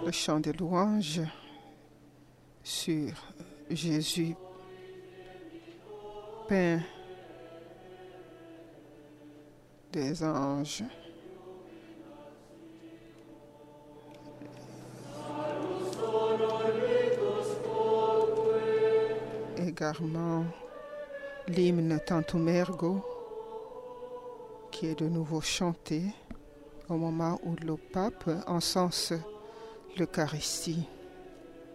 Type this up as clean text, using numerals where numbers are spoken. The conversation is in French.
le chant de louange sur Jésus, pain des anges. Également l'hymne Tantum Ergo qui est de nouveau chanté au moment où le pape encense l'Eucharistie.